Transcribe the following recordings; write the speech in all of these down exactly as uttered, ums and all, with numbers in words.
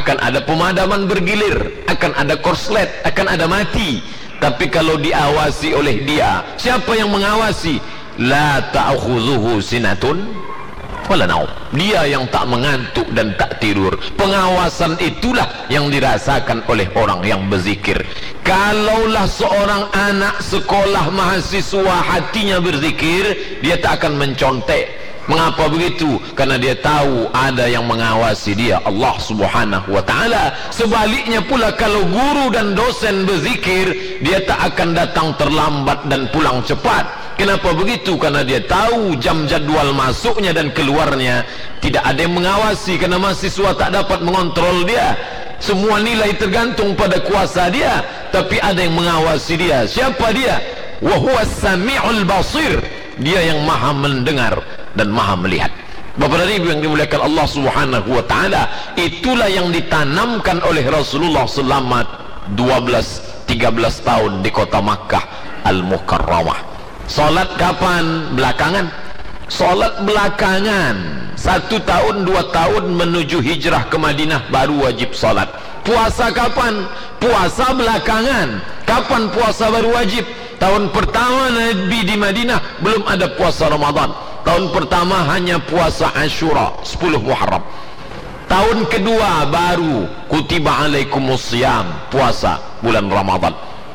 akan ada pemadaman bergilir, akan ada korslet, akan ada mati. Tapi kalau diawasi oleh dia, siapa yang mengawasi? La ta'khudhuhu sinatun wala naum. Dia yang tak mengantuk dan tak tidur. Pengawasan itulah yang dirasakan oleh orang yang berzikir. Kalaulah seorang anak sekolah mahasiswa hatinya berzikir, dia tak akan mencontek. Mengapa begitu? Karena dia tahu ada yang mengawasi dia, Allah subhanahu wa ta'ala. Sebaliknya pula, kalau guru dan dosen berzikir, dia tak akan datang terlambat dan pulang cepat. Kenapa begitu? Karena dia tahu jam jadual masuknya dan keluarnya. Tidak ada yang mengawasi, karena mahasiswa tak dapat mengontrol dia. Semua nilai tergantung pada kuasa dia, tapi ada yang mengawasi dia. Siapa dia? Wa huwas sami'ul basir. Dia yang maha mendengar dan maha melihat. Bapak dan Ibu yang dimuliakan Allah subhanahu wa ta'ala, itulah yang ditanamkan oleh Rasulullah selama dua belas tiga belas tahun di kota Makkah Al-Mukarramah. Salat kapan? Belakangan. Salat belakangan. Satu tahun, dua tahun menuju hijrah ke Madinah baru wajib salat. Puasa kapan? Puasa belakangan. Kapan puasa baru wajib? Tahun pertama Nabi di Madinah belum ada puasa Ramadan. Tahun pertama hanya puasa Ashura, sepuluh Muharram. Tahun kedua baru kutiba alaikumusiyam, puasa bulan Ramadan.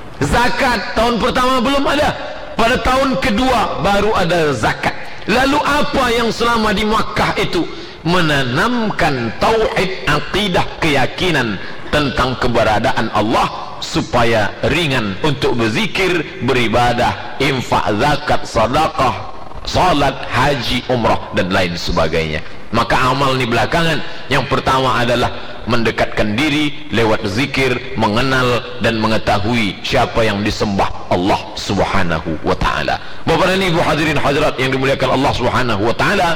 Zakat tahun pertama belum ada. Pada tahun kedua baru ada zakat. Lalu apa yang selama di Makkah itu? Menanamkan tauhid, aqidah, keyakinan tentang keberadaan Allah, supaya ringan untuk berzikir, beribadah, infak, zakat, sedekah, salat, haji, umrah dan lain sebagainya. Maka amal ni belakangan. Yang pertama adalah mendekatkan diri lewat zikir, mengenal dan mengetahui siapa yang disembah, Allah subhanahu wa ta'ala. Bapak dan Ibu hadirin hadirat yang dimuliakan Allah subhanahu wa ta'ala,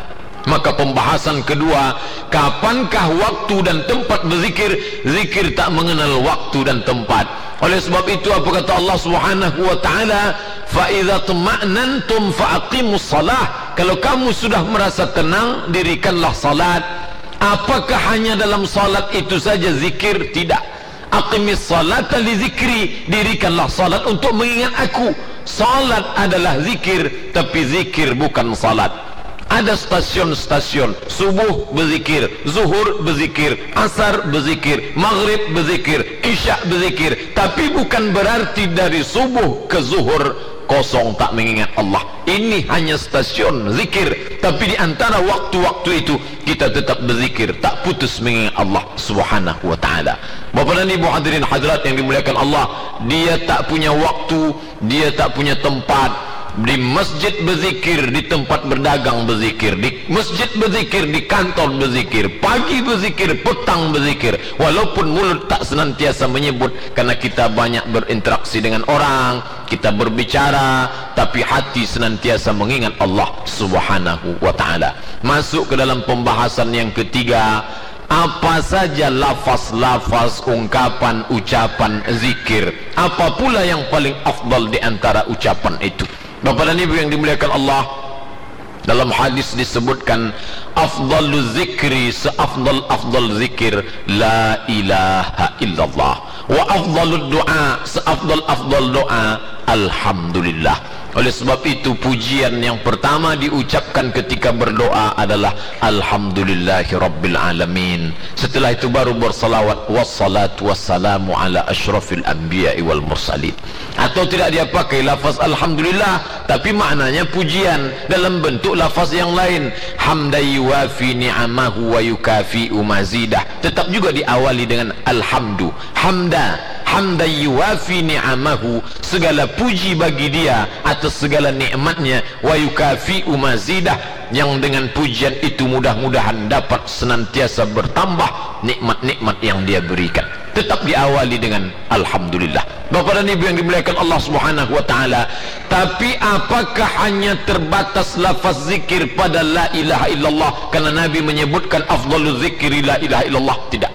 maka pembahasan kedua, kapankah waktu dan tempat berzikir? Zikir tak mengenal waktu dan tempat. Oleh sebab itu apa kata Allah subhanahu wa ta'ala? Fa idza tuma'nantum fa'aqimus salah. Kalau kamu sudah merasa tenang, dirikanlah salat. Apakah hanya dalam salat itu saja zikir? Tidak. Aqimis salata li zikri. Dirikanlah salat untuk mengingat aku. Salat adalah zikir, tapi zikir bukan salat. Ada stasiun-stasiun. Subuh berzikir, zuhur berzikir, asar berzikir, maghrib berzikir, isya berzikir. Tapi bukan berarti dari subuh ke zuhur kosong tak mengingat Allah. Ini hanya stasiun zikir, tapi di antara waktu-waktu itu kita tetap berzikir, tak putus mengingat Allah subhanahu wa ta'ala. Bapak dan Ibu hadirin hadirat yang dimuliakan Allah, dia tak punya waktu, dia tak punya tempat. Di masjid berzikir, di tempat berdagang berzikir, di masjid berzikir, di kantor berzikir, pagi berzikir, petang berzikir. Walaupun mulut tak senantiasa menyebut, karena kita banyak berinteraksi dengan orang, kita berbicara, tapi hati senantiasa mengingat Allah subhanahu wa ta'ala. Masuk ke dalam pembahasan yang ketiga, apa saja lafaz-lafaz, ungkapan, ucapan zikir, apa pula yang paling afdal di antara ucapan itu? Bapak dan Ibu yang dimuliakan Allah, dalam hadis disebutkan afdalu zikri, seafdal afdal zikir la ilaha illallah, wa afdalu doa, seafdal afdal doa alhamdulillah. Oleh sebab itu pujian yang pertama diucapkan ketika berdoa adalah alhamdulillahi rabbil alamin. Setelah itu baru bersalawat, wassalatu wassalamu ala asyrafil anbiya'i wal mursalin. Atau tidak dia pakai lafaz alhamdulillah, tapi maknanya pujian dalam bentuk lafaz yang lain, hamdai yuwafi ni'amahu wa yukafi'u mazidah. Tetap juga diawali dengan alhamdu, hamda, hamda yuwafi ni'amahu, segala puji bagi dia atas segala nikmatnya, wa yukafi'u mazidah, yang dengan pujian itu mudah-mudahan dapat senantiasa bertambah nikmat-nikmat yang dia berikan. Tetap diawali dengan alhamdulillah. Bapak dan Ibu yang dimuliakan Allah subhanahu wa ta'ala, tapi apakah hanya terbatas lafaz zikir pada la ilaha illallah? Karena Nabi menyebutkan afdalu zikri la ilaha illallah. Tidak.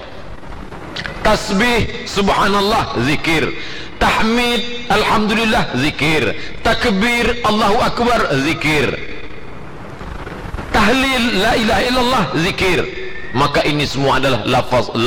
Tasbih subhanallah zikir, tahmid alhamdulillah zikir, takbir Allahu akbar zikir, tahlil la ilaha illallah zikir. Maka ini semua adalah lafaz